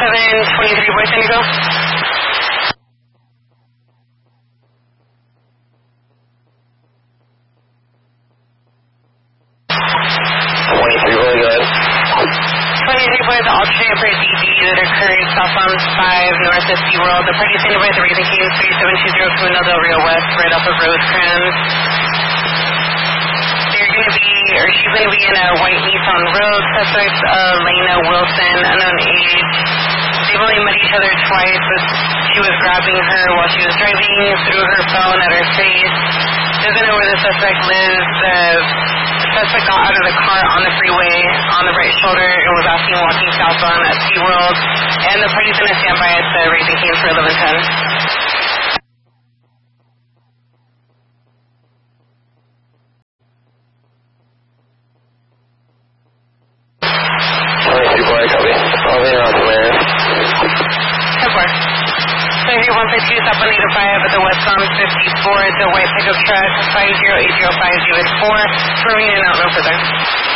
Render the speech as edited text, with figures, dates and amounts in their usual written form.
723 Boise Indigo. 23 Boise, go ahead. 23 Boise, alternate for DD that occurred southbound 5 north of SeaWorld. The party standing by the Raising Cane's 3720 Camino del Rio West, right off of Rosecrans. She's going to be in a white Nissan Rogue. Suspects Lena Wilson, unknown age. They've only met each other twice, but she was grabbing her while she was driving, threw her phone at her face. Doesn't know where the suspect lives. The suspect got out of the car on the freeway on the right shoulder and was asking walking southbound at SeaWorld. And the party's going to stand by at the Raising Cane's for 1110. Stop on 805 at the westbound 54. It's a white pickup truck, 508050 is 4. Swerving in and out, no further.